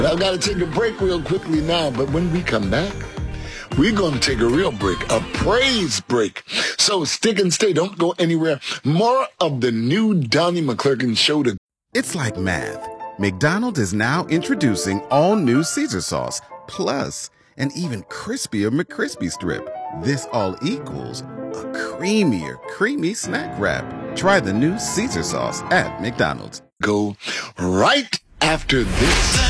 I've got to take a break real quickly now, but when we come back, we're going to take a real break, a praise break. So stick and stay. Don't go anywhere. More of the new Donnie McClurkin show to... It's like math. McDonald's is now introducing all new Caesar sauce, plus an even crispier McCrispy strip. This all equals a creamier, creamy snack wrap. Try the new Caesar sauce at McDonald's. Go right after this.